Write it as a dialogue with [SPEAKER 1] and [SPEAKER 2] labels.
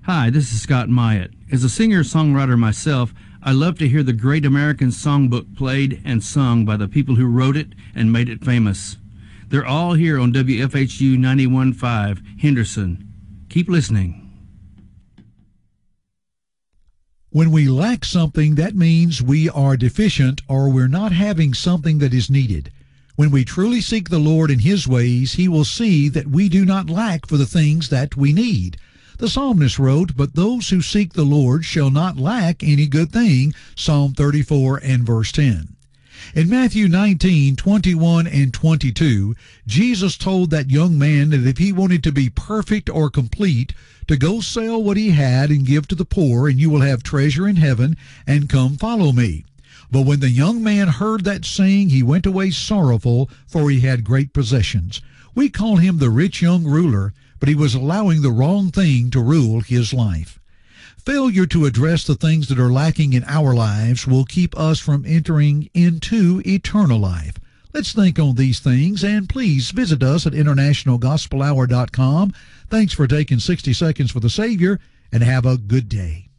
[SPEAKER 1] Hi, this is Scott Myatt. As a singer-songwriter myself, I love to hear the great American songbook played and sung by the people who wrote it and made it famous. They're all here on WFHU 91.5, Henderson. Keep listening.
[SPEAKER 2] When we lack something, that means we are deficient or we're not having something that is needed. When we truly seek the Lord in His ways, He will see that we do not lack for the things that we need. The psalmist wrote, "But those who seek the Lord shall not lack any good thing," Psalm 34 and verse 10. In Matthew 19:21 and 22, Jesus told that young man that if he wanted to be perfect or complete, to go sell what he had and give to the poor, and you will have treasure in heaven, and come follow me. But when the young man heard that saying, he went away sorrowful, for he had great possessions. We call him the rich young ruler, but he was allowing the wrong thing to rule his life. Failure to address the things that are lacking in our lives will keep us from entering into eternal life. Let's think on these things, and please visit us at internationalgospelhour.com. Thanks for taking 60 seconds for the Savior, and have a good day.